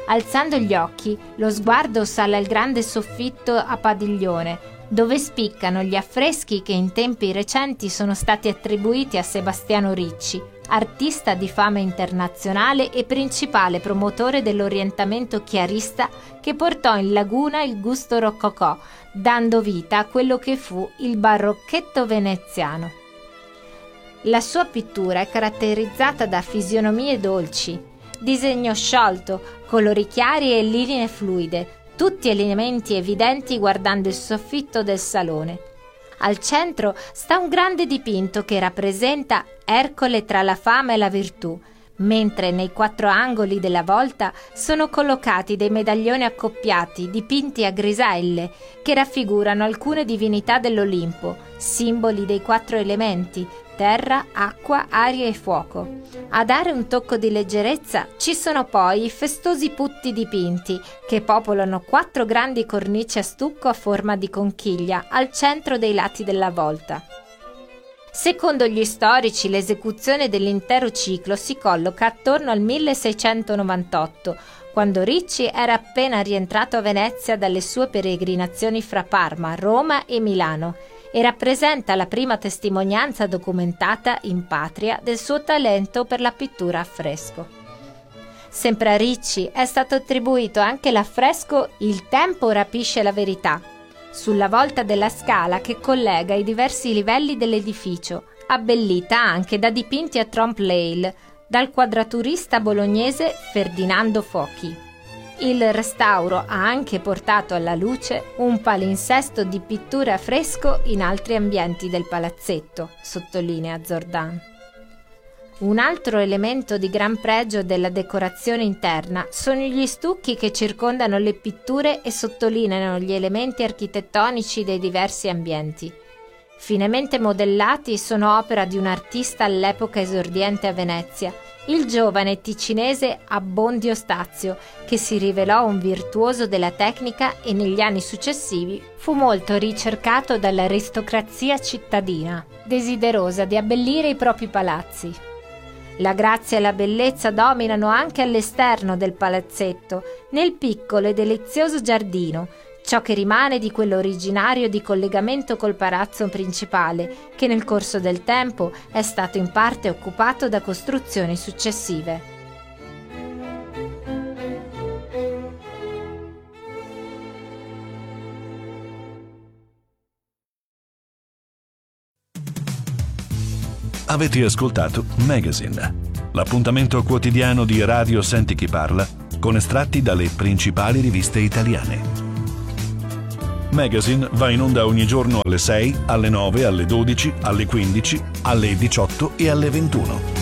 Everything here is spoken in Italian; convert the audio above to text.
Alzando gli occhi, lo sguardo sale al grande soffitto a padiglione, dove spiccano gli affreschi che in tempi recenti sono stati attribuiti a Sebastiano Ricci, artista di fama internazionale e principale promotore dell'orientamento chiarista che portò in Laguna il gusto rococò, dando vita a quello che fu il barocchetto veneziano. La sua pittura è caratterizzata da fisionomie dolci, disegno sciolto, colori chiari e linee fluide, tutti elementi evidenti guardando il soffitto del salone. Al centro sta un grande dipinto che rappresenta Ercole tra la fama e la virtù, mentre nei 4 angoli della volta sono collocati dei medaglioni accoppiati dipinti a griselle che raffigurano alcune divinità dell'Olimpo, simboli dei 4 elementi: terra, acqua, aria e fuoco. A dare un tocco di leggerezza ci sono poi i festosi putti dipinti che popolano 4 grandi cornici a stucco a forma di conchiglia al centro dei lati della volta. Secondo gli storici, l'esecuzione dell'intero ciclo si colloca attorno al 1698, quando Ricci era appena rientrato a Venezia dalle sue peregrinazioni fra Parma, Roma e Milano, e rappresenta la prima testimonianza documentata in patria del suo talento per la pittura a fresco. Sempre a Ricci è stato attribuito anche l'affresco Il tempo rapisce la verità, sulla volta della scala che collega i diversi livelli dell'edificio, abbellita anche da dipinti a trompe-l'œil dal quadraturista bolognese Ferdinando Fochi. Il restauro ha anche portato alla luce un palinsesto di pittura a fresco in altri ambienti del palazzetto, sottolinea Zordan. Un altro elemento di gran pregio della decorazione interna sono gli stucchi che circondano le pitture e sottolineano gli elementi architettonici dei diversi ambienti. Finemente modellati, sono opera di un artista all'epoca esordiente a Venezia, il giovane ticinese Abbondio Stazio, che si rivelò un virtuoso della tecnica e negli anni successivi fu molto ricercato dall'aristocrazia cittadina, desiderosa di abbellire i propri palazzi. La grazia e la bellezza dominano anche all'esterno del palazzetto, nel piccolo e delizioso giardino, ciò che rimane di quello originario di collegamento col palazzo principale, che nel corso del tempo è stato in parte occupato da costruzioni successive. Avete ascoltato Magazine, l'appuntamento quotidiano di Radio Senti Chi Parla con estratti dalle principali riviste italiane. Magazine va in onda ogni giorno alle 6, alle 9, alle 12, alle 15, alle 18 e alle 21.